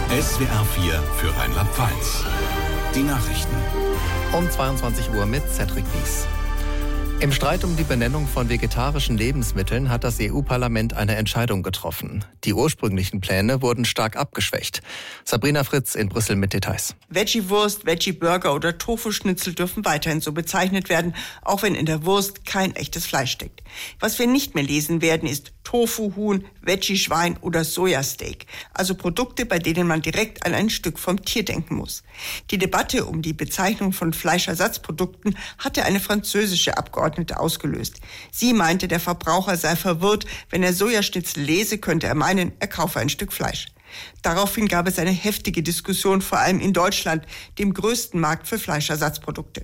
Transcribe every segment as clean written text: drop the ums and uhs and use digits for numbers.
SWR 4 für Rheinland-Pfalz. Die Nachrichten. Um 22 Uhr mit Cedric Wies. Im Streit um die Benennung von vegetarischen Lebensmitteln hat das EU-Parlament eine Entscheidung getroffen. Die ursprünglichen Pläne wurden stark abgeschwächt. Sabrina Fritz in Brüssel mit Details. Veggie-Wurst, Veggie-Burger oder Tofu-Schnitzel dürfen weiterhin so bezeichnet werden, auch wenn in der Wurst kein echtes Fleisch steckt. Was wir nicht mehr lesen werden, ist Tofu-Huhn, Veggie-Schwein oder Sojasteak. Also Produkte, bei denen man direkt an ein Stück vom Tier denken muss. Die Debatte um die Bezeichnung von Fleischersatzprodukten hatte eine französische Abgeordnete ausgelöst. Sie meinte, der Verbraucher sei verwirrt. Wenn er Sojaschnitzel lese, könnte er meinen, er kaufe ein Stück Fleisch. Daraufhin gab es eine heftige Diskussion, vor allem in Deutschland, dem größten Markt für Fleischersatzprodukte.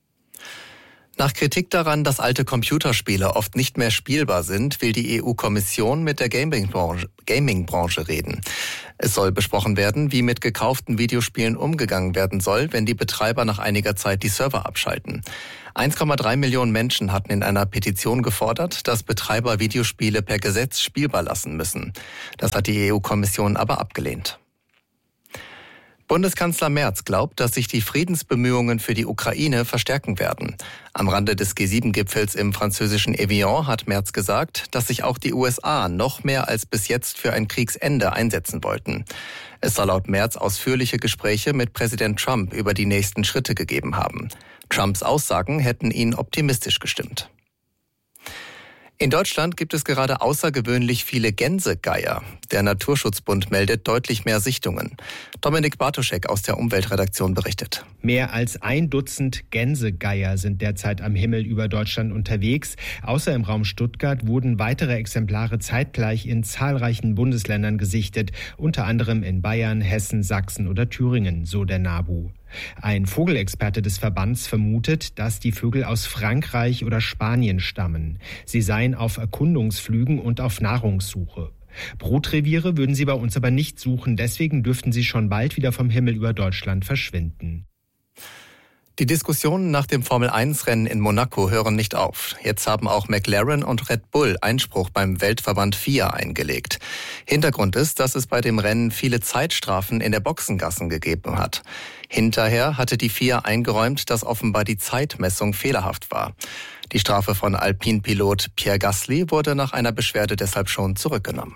Nach Kritik daran, dass alte Computerspiele oft nicht mehr spielbar sind, will die EU-Kommission mit der Gaming-Branche reden. Es soll besprochen werden, wie mit gekauften Videospielen umgegangen werden soll, wenn die Betreiber nach einiger Zeit die Server abschalten. 1,3 Millionen Menschen hatten in einer Petition gefordert, dass Betreiber Videospiele per Gesetz spielbar lassen müssen. Das hat die EU-Kommission aber abgelehnt. Bundeskanzler Merz glaubt, dass sich die Friedensbemühungen für die Ukraine verstärken werden. Am Rande des G7-Gipfels im französischen Evian hat Merz gesagt, dass sich auch die USA noch mehr als bis jetzt für ein Kriegsende einsetzen wollten. Es soll laut Merz ausführliche Gespräche mit Präsident Trump über die nächsten Schritte gegeben haben. Trumps Aussagen hätten ihn optimistisch gestimmt. In Deutschland gibt es gerade außergewöhnlich viele Gänsegeier. Der Naturschutzbund meldet deutlich mehr Sichtungen. Dominik Bartoschek aus der Umweltredaktion berichtet. Mehr als 1 Dutzend Gänsegeier sind derzeit am Himmel über Deutschland unterwegs. Außer im Raum Stuttgart wurden weitere Exemplare zeitgleich in zahlreichen Bundesländern gesichtet, unter anderem in Bayern, Hessen, Sachsen oder Thüringen, so der NABU. Ein Vogelexperte des Verbands vermutet, dass die Vögel aus Frankreich oder Spanien stammen. Sie seien auf Erkundungsflügen und auf Nahrungssuche. Brutreviere würden sie bei uns aber nicht suchen, deswegen dürften sie schon bald wieder vom Himmel über Deutschland verschwinden. Die Diskussionen nach dem Formel-1-Rennen in Monaco hören nicht auf. Jetzt haben auch McLaren und Red Bull Einspruch beim Weltverband FIA eingelegt. Hintergrund ist, dass es bei dem Rennen viele Zeitstrafen in der Boxengassen gegeben hat. Hinterher hatte die FIA eingeräumt, dass offenbar die Zeitmessung fehlerhaft war. Die Strafe von Alpine-Pilot Pierre Gasly wurde nach einer Beschwerde deshalb schon zurückgenommen.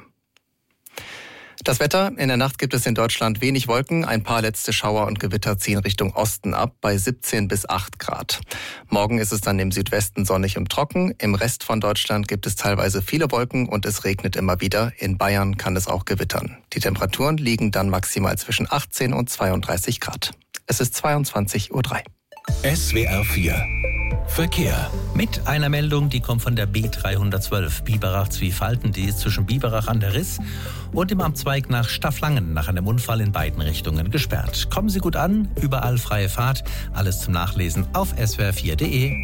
Das Wetter: In der Nacht gibt es in Deutschland wenig Wolken. Ein paar letzte Schauer und Gewitter ziehen Richtung Osten ab bei 17 bis 8 Grad. Morgen ist es dann im Südwesten sonnig und trocken. Im Rest von Deutschland gibt es teilweise viele Wolken und es regnet immer wieder. In Bayern kann es auch gewittern. Die Temperaturen liegen dann maximal zwischen 18 und 32 Grad. Es ist 22:03 Uhr. SWR 4 Verkehr. Mit einer Meldung, die kommt von der B312 Biberach-Zwiefalten. Die ist zwischen Biberach an der Riss und dem Amtsweg nach Stafflangen nach einem Unfall in beiden Richtungen gesperrt. Kommen Sie gut an, überall freie Fahrt. Alles zum Nachlesen auf swr4.de.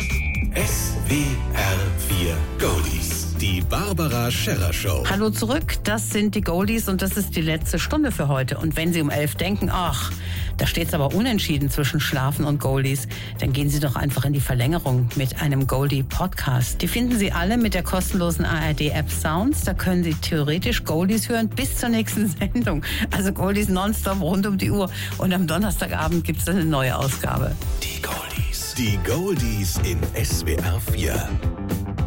SWR 4 Goldies. Die Barbara Scherrer Show. Hallo zurück, das sind die Goldies und das ist die letzte Stunde für heute. Und wenn Sie um 11 denken, ach, da steht's aber unentschieden zwischen Schlafen und Goldies, dann gehen Sie doch einfach in die Verlängerung mit einem Goldie-Podcast. Die finden Sie alle mit der kostenlosen ARD-App Sounds. Da können Sie theoretisch Goldies hören bis zur nächsten Sendung. Also Goldies nonstop rund um die Uhr. Und am Donnerstagabend gibt's dann eine neue Ausgabe. Die Goldies. Die Goldies in SWR 4.